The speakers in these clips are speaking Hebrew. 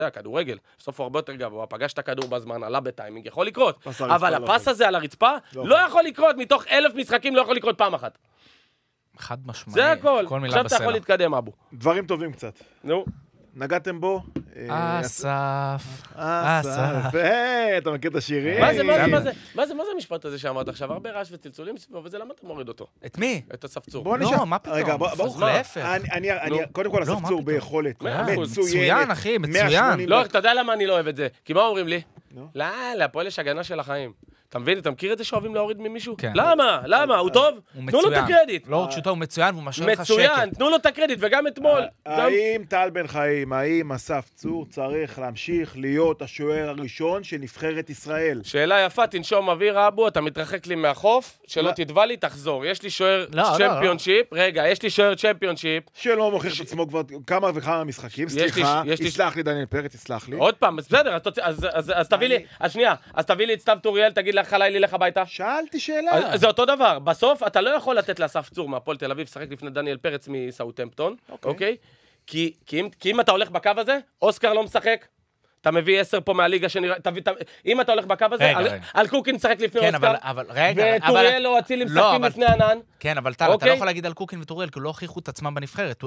הכדורגל, בסוף הוא הרבה יותר גבוה, פגש את הכדור בזמן, עלה בטיימינג, יכול לקרות. אבל הפס הזה על הרצפה לא יכול לקרות, מתוך 1,000 משחקים לא יכול לקרות פעם אחת. חד משמעי. זה הכל. כל מילה עכשיו אתה בסלע. יכול להתקדם, אבו. דברים טובים קצת. נו. נגעתם בו? אסף. אתה מכיר את השירים? מה זה המשפט הזה שאמרת עכשיו? הרבה רעש וצלצולים סביבו, וזה למה אתה מוריד אותו? את מי? את הספצור. בוא נשאר. לא, מה פתאום? רגע, הפוך, להפך. קודם כל, הספצור פתאום? ביכולת. מצוין, אחי, מצוין. לא, אתה יודע למה אני לא אוהב את זה? כי מה אומרים לי? לא, להפועל יש הגנה של החיים. אתה מבין? אתה מכיר את זה שאוהבים להוריד ממישהו? כן. למה? למה? הוא טוב? תנו לו את הקרדיט. לא רק שהוא מצוין, והוא משאיר לך שקט. מצוין, תנו לו את הקרדיט, וגם אתמול. האם טל בן חיים, האם אסף צור צריך להמשיך להיות השוער הראשון של נבחרת ישראל? שאלה יפה, תנשום אוויר, אבו, אתה מתרחק לי מהחוף, שלא תתבע לי, תחזור. יש לי שוער צ'מפיונשיפ, רגע, יש לי שוער צ'מפיונשיפ. שלא מוכיח את עצמו כבר כמה וכמה משחקים, סליחה, יסלח לי דניאל פרץ, יסלח לי. עוד פעם, בסדר, אז תביא לי, השנייה, אז תביא לי את סתיו טוריאל, תגיד לך עליי לך הביתה. שאלתי שאלה. זה אותו דבר, בסוף אתה לא יכול לתת לאסף צור מהפועל תל אביב, שחק לפני דניאל פרץ מסאוטהמפטון, אוקיי? כי אם אתה הולך בקו הזה, אוסקר לא משחק, אתה מביא 10 פה מהליגה שנראה, אם אתה הולך בקו הזה, על קוקין משחק לפני אוסקר, וטוריאל או אצילי משחקים לפני ענן. כן, אבל טל, אתה לא יכול להגיד על קוקין וטוריאל, כי לא הוכיחו את עצמם בנבחרת.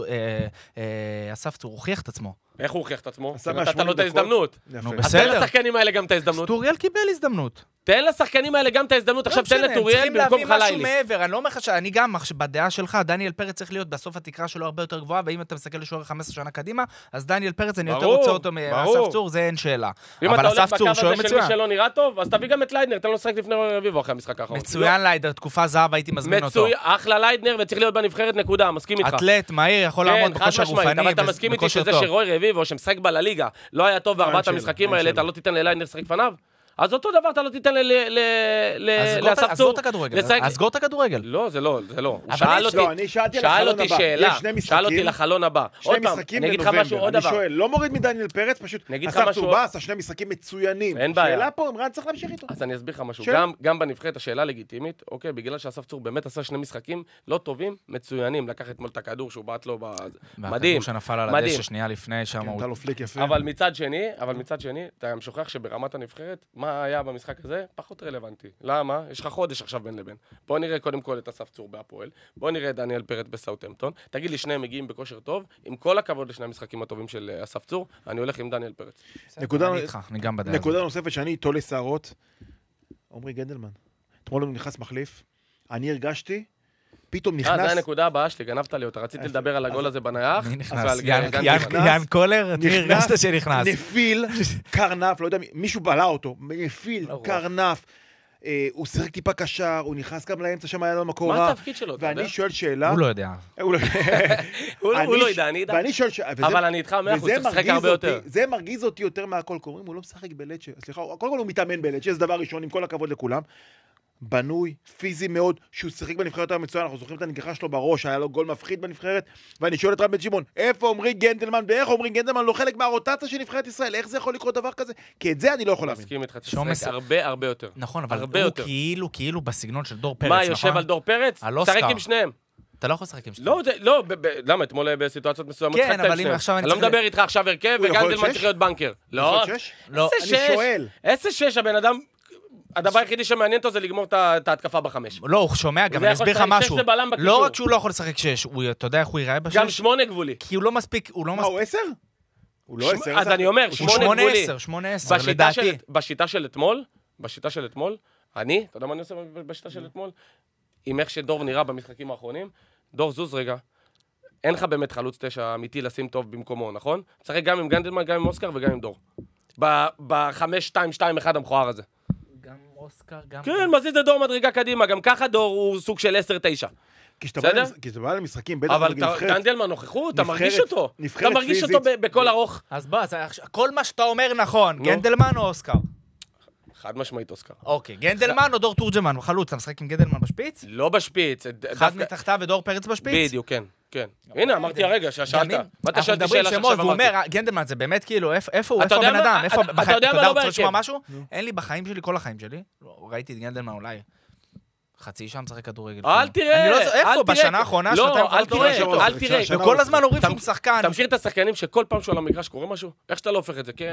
אסף צור הוכיח את עצמו. איך הוא הוכיח את עצמו? נתת לו את ההזדמנות. אז תן לשחקנים האלה גם את ההזדמנות. טוריאל קיבל הזדמנות. תן לשחקנים האלה גם את ההזדמנות, עכשיו תן לטוריאל במקום חלילי. אני לא אומר לך שאני גם, בדעה שלך, דניאל פרץ צריך להיות בסוף התקרה שלו הרבה יותר גבוהה, ואם אתה מסתכל לשוער 15 שנה קדימה, אז דניאל פרץ אני יותר רוצה אותו מאסף צור, זה אין שאלה. אם אתה הולך בקו הזה של מי שלא נראה טוב, אז תביא גם את ליידנר, תן לו לשחק לפני רביבו אחרי המשחק האחרון. מצוין ליידנר, תקופה זהב, הייתי מזמין אותו. אחלה ליידנר וצריך להיות בנבחרת, נקודה, מסכים איתך. אתלט, מהיר, יכול לעמוד בכושר גופני אבל אתה מסכים איתי שזה שרוי רביבו שמשחק בליגה לא היה טוב בארבעת המשחקים האלה, אתה לא תיתן לליידנר לשחק לפניו? אז אותו דבר אתה לא תיתן לאסף צור. אז סגור את הכדורגל. לא, זה לא. אני שאל אותי שאלה. שאל אותי לחלון הבא. שני משחקים בנובמבר. אני שואל, לא מוריד מדניאל פרץ, פשוט אסף צור בא, עשה שני משחקים מצוינים. אין בעיה. שאלה פה, אמרן צריך להמשיך איתו. אז אני אסביר לך משהו. גם בנבחרת השאלה לגיטימית, אוקיי, בגלל שאסף צור באמת עשה שני משחקים לא טובים, מצוינים. לקח אתמול את הכדור שהוא בעט לו מדהים. שנפל על הדשא שנייה לפני שם. אבל מצד שני, אתה גם שוכח שברמת הנבחרת מה היה במשחק הזה? פחות רלוונטי. למה? יש לך חודש עכשיו בין לבין. בוא נראה קודם כל את אסף צור בהפועל, בוא נראה את דניאל פרץ בסאוטהמפטון, תגיד לי שניהם מגיעים בכושר טוב, עם כל הכבוד לשני המשחקים הטובים של אסף צור, אני הולך עם דניאל פרץ. נקודה נוספת שאני איתו לשערות, עומרי גנדלמן. אתמול הוא נכנס מחליף, אני הרגשתי, פתאום נכנס... זה הנקודה הבאה שלי, גנבת לי אותה, רציתי לדבר על הגול הזה בנייח. מי נכנס? יאן קולר? מי הרגשת שנכנס? נפיל, קרנף, לא יודע, מישהו בלע אותו, נפיל, קרנף, הוא שיחק טיפה קשר, הוא נכנס גם לאמצע, שם היה לו מקורה. מה התפקיד שלו? ואני שואל שאלה... הוא לא יודע. הוא לא יודע, אני יודע. ואני שואל שאלה... אבל אני איתך 100%, צריך לשחק הרבה יותר. זה מרגיז אותי יותר מהכל, קוראים, הוא לא משחק בלצ'ה, סליחה, קודם כל הוא מתאמן בלצ'ה, זה דבר ראשון, עם כל הכבוד לכולם. בנוי, פיזי מאוד, שהוא שיחק בנבחרת המצוין, אנחנו זוכרים את הנגיחה שלו בראש, היה לו גול מפחיד בנבחרת, ואני שואל את רב בן שמעון, איפה עומרי גנדלמן, ואיך עומרי גנדלמן לא חלק מהרוטציה של נבחרת ישראל, איך זה יכול לקרות דבר כזה? כי את זה אני לא יכול להבין. מסכים איתך, תשחק הרבה יותר. נכון, אבל הוא כאילו בסגנון של דור פרץ, מה, יושב על דור פרץ? שחק עם שניהם. אתה לא יכול לשחק עם שניהם. לא, למה? אתמול בסיטואציות מסוימות כן, אבל אם עכשיו אני לא מדבר איתך עכשיו הרכב, וגנדלמן צריך להיות בנקר. לא, איזה שש, הבן אדם הדבר היחידי שמעניין אותו זה לגמור את ההתקפה בחמש. לא, הוא שומע, גם אני אסביר לך משהו. לא רק שהוא לא יכול לשחק 6, אתה יודע איך הוא ייראה ב6? גם 8 גבולי. כי הוא לא מספיק, מה, הוא 10? הוא לא 10. אז אני אומר, 8 גבולי. 8-10, לדעתי. בשיטה של אתמול, אתה יודע מה אני עושה בשיטה של אתמול? עם איך שדור נראה במשחקים האחרונים, דור זוז רגע, אין לך באמת חלוץ 9 אמיתי לשים טוב במקומו, נכון? צריך גם עם גנדלמן, גם עם אוסקר וגם עם דור. ב-5-2-2-1 המכוער הזה. גם אוסקר, גם... כן, מזיז לדור מדרגה קדימה, גם ככה דור הוא סוג של 10-9. כי שאתה בא למשחקים, בטח אבל גנדלמן נוכחות, אתה מרגיש אותו. אתה מרגיש אותו בכל ארוך. אז בוא, כל מה שאתה אומר נכון, גנדלמן או אוסקר? חד משמעית אוסקר. אוקיי, גנדלמן או דור תורג'מן? חלוץ, אתה משחק עם גנדלמן בשפיץ? לא בשפיץ. אחד מתחתיו ודור פרץ בשפיץ? בדיוק, כן. כן. הנה, אמרתי הרגע, ששאלת. אנחנו מדברים שמות, והוא אומר, גנדלמן זה באמת כאילו, איפה הבן אדם? אתה יודע מה לא בהרכב? אין לי בחיים שלי, כל החיים שלי, ראיתי את גנדלמן אולי חצי שעה משחק כדורגל. אל תראה, אני לא יודע, איפה? בשנה האחרונה, שנתיים אל תראה. וכל הזמן אומרים שהוא שחקן. אתה מכיר את השחקנים שכל פעם שהוא על המגרש קורה משהו? איך שאתה לא הופך את זה? כן,